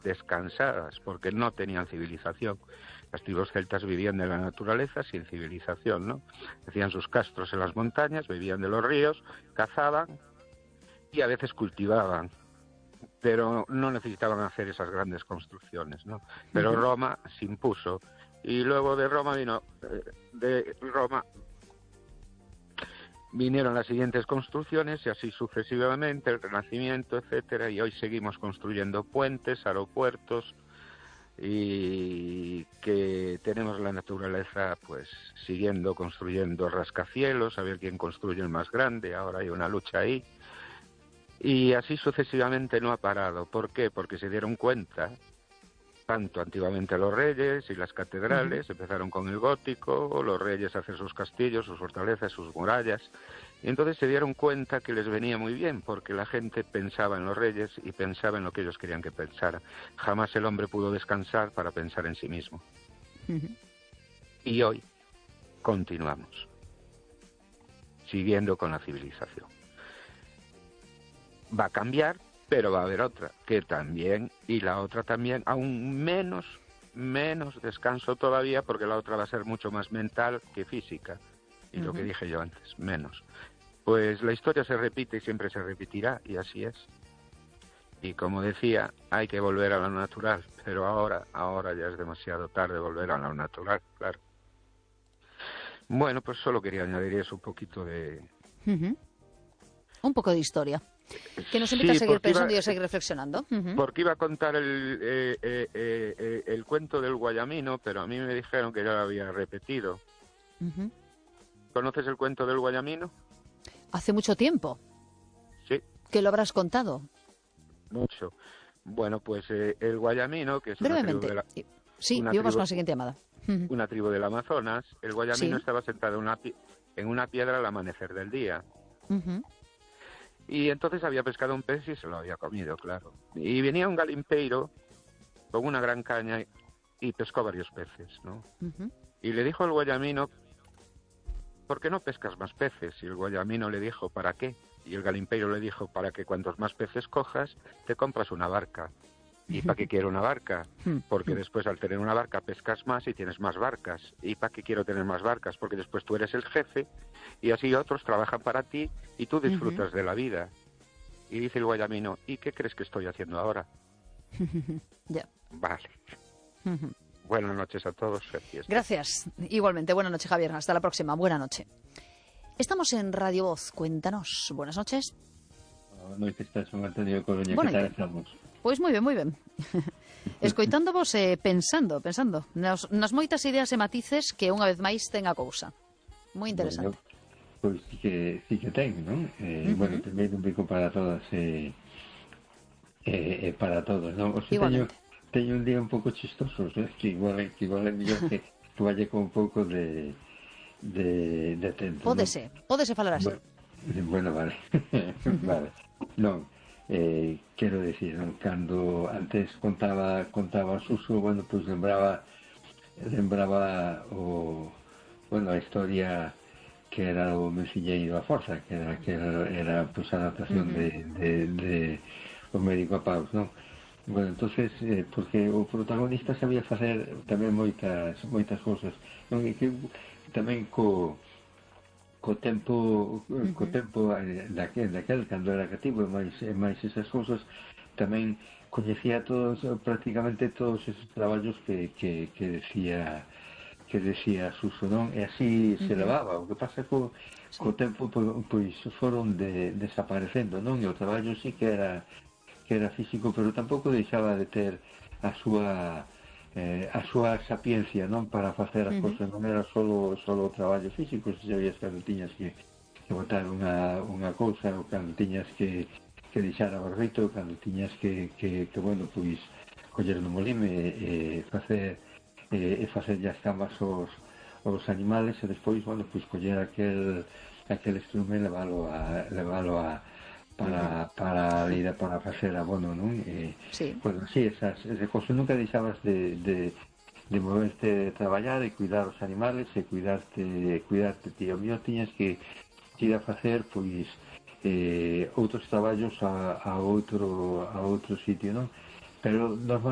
descansadas, porque no tenían civilización. Las tribus celtas vivían de la naturaleza sin civilización, ¿no? Hacían sus castros en las montañas, bebían de los ríos, cazaban y a veces cultivaban, pero no necesitaban hacer esas grandes construcciones, ¿no? Pero Roma se impuso, y luego de Roma vinieron las siguientes construcciones, y así sucesivamente, el Renacimiento, etcétera, y hoy seguimos construyendo puentes, aeropuertos, y que tenemos la naturaleza pues siguiendo construyendo rascacielos, a ver quién construye el más grande. Ahora hay una lucha ahí, y así sucesivamente no ha parado. ¿Por qué? Porque se dieron cuenta, tanto antiguamente los reyes y las catedrales, empezaron con el gótico, los reyes a hacer sus castillos, sus fortalezas, sus murallas, y entonces se dieron cuenta que les venía muy bien, porque la gente pensaba en los reyes y pensaba en lo que ellos querían que pensara. Jamás el hombre pudo descansar para pensar en sí mismo. Y hoy continuamos, siguiendo con la civilización. Va a cambiar, pero va a haber otra, que también, y la otra también, aún menos descanso todavía, porque la otra va a ser mucho más mental que física, y lo que dije yo antes, menos. Pues la historia se repite y siempre se repetirá, y así es. Y como decía, hay que volver a lo natural, pero ahora ya es demasiado tarde volver a lo natural, claro. Bueno, pues solo quería añadir eso, un poquito de... Un poco de historia, que nos invita a seguir pensando y a seguir reflexionando. Porque iba a contar el cuento del Guayamino, pero a mí me dijeron que ya lo había repetido. ¿Conoces el cuento del Guayamino? Hace mucho tiempo. Sí. ¿Que lo habrás contado? Mucho. Bueno, pues el Guayamino, que es brevemente. Una tribu sí, vamos con la siguiente llamada. Una tribu del Amazonas. El Guayamino estaba sentado en una piedra al amanecer del día. Y entonces había pescado un pez y se lo había comido, claro. Y venía un galimpeiro con una gran caña y pescó varios peces, ¿no? Y le dijo al Guayamino, ¿por qué no pescas más peces? Y el Guayamino le dijo, ¿para qué? Y el galimpeiro le dijo, para que cuantos más peces cojas, te compras una barca. ¿Y para qué quiero una barca? Porque después al tener una barca pescas más y tienes más barcas. ¿Y para qué quiero tener más barcas? Porque después tú eres el jefe y así otros trabajan para ti y tú disfrutas de la vida. Y dice el Guayamino, ¿y qué crees que estoy haciendo ahora? Ya. Vale. Buenas noches a todos. Gracias. Igualmente. Buenas noches, Javier. Hasta la próxima. Buenas noches. Estamos en Radio Voz. Cuéntanos. Buenas noches. Buenas noches, son Antonio Coruña. Bueno, ¿qué tal estamos? Pois moi ben. Escoitándovos e pensando nas moitas ideas e matices que unha vez máis ten a cousa. Moi interesante. Bueno, pois sí que ten, non? Bueno, primeiro un bico para todas para todos, non? O sea, teño un día un pouco chistoso, que igual é mellor que vaya con un pouco de tempo. Pódese falar así. Bueno, vale. Vale. Non, quero decir, non? Cando antes contaba Suso, bueno, pois lembraba a historia que era o Mencilleiro a Forza, que era pois a adaptación de o Médico a Paus, non? Bueno, entonces, porque o protagonista sabía facer tamén moitas cousas, non? E que tamén co tempo daquel cando era cativo e máis esas cousas, tamén coñecía prácticamente todos esos traballos que decía Suso, non? E así se levaba. O que pasa co tempo pois foron desaparecendo, non? E o traballo sí que era físico, pero tampouco deixaba de ter a súa sapiencia, non, para facer as cousas. Non era solo o traballo físico, se sabías cando tiñas que botar unha cousa, ou cando tiñas que deixar a barrito, cando tiñas que bueno, pois coller no molime e facer as camas aos animales, e despois, bueno, pois coller aquel estrume e levalo para a lida, para facer abono, non? Bueno, así, esas cosas nunca deixabas de moverte, traballar e cuidar os animales e cuidarte ti. O mío tiñas que ir a facer, pois, outros traballos a outro sitio, non? Pero normalmente